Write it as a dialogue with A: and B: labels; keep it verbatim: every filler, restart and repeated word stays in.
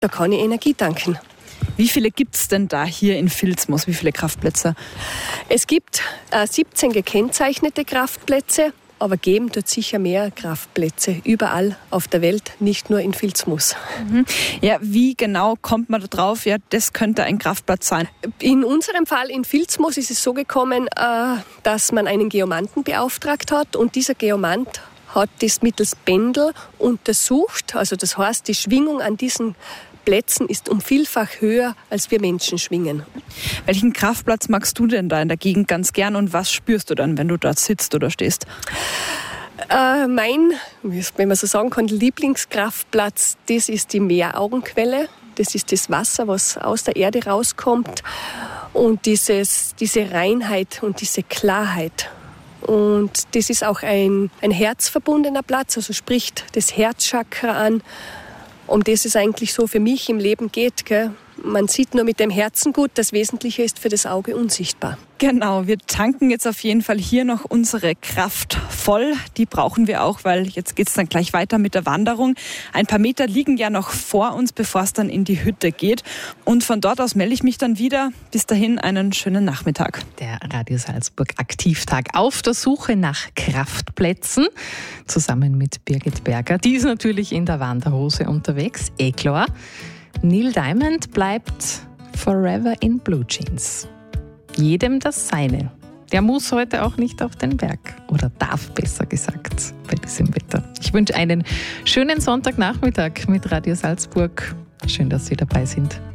A: Da kann ich Energie tanken.
B: Wie viele gibt es denn da hier in Vilsmos? Wie viele Kraftplätze?
A: Es gibt äh, siebzehn gekennzeichnete Kraftplätze, aber geben dort sicher mehr Kraftplätze überall auf der Welt, nicht nur in Vilsmos.
B: Mhm. Ja, wie genau kommt man da drauf? Ja, das könnte ein Kraftplatz sein.
A: In unserem Fall in Vilsmos ist es so gekommen, äh, dass man einen Geomanten beauftragt hat und dieser Geomant hat das mittels Pendel untersucht. Also das heißt, die Schwingung an diesen Plätzen ist um vielfach höher, als wir Menschen schwingen.
B: Welchen Kraftplatz magst du denn da in der Gegend ganz gern und was spürst du dann, wenn du dort sitzt oder stehst?
A: Äh, mein, wenn man so sagen kann, Lieblingskraftplatz, das ist die Meeraugenquelle. Das ist das Wasser, was aus der Erde rauskommt und dieses, diese Reinheit und diese Klarheit. Und das ist auch ein, ein herzverbundener Platz, also spricht das Herzchakra an. Um das es eigentlich so für mich im Leben geht. Gell? Man sieht nur mit dem Herzen gut, das Wesentliche ist für das Auge unsichtbar.
B: Genau, wir tanken jetzt auf jeden Fall hier noch unsere Kraft voll. Die brauchen wir auch, weil jetzt geht es dann gleich weiter mit der Wanderung. Ein paar Meter liegen ja noch vor uns, bevor es dann in die Hütte geht. Und von dort aus melde ich mich dann wieder. Bis dahin einen schönen Nachmittag.
C: Der Radio Salzburg Aktivtag auf der Suche nach Kraftplätzen. Zusammen mit Birgit Berger. Die ist natürlich in der Wanderhose unterwegs. Eh klar. Neil Diamond bleibt forever in Blue Jeans. Jedem das Seine. Der muss heute auch nicht auf den Berg. Oder darf, besser gesagt, bei diesem Wetter. Ich wünsche einen schönen Sonntagnachmittag mit Radio Salzburg. Schön, dass Sie dabei sind.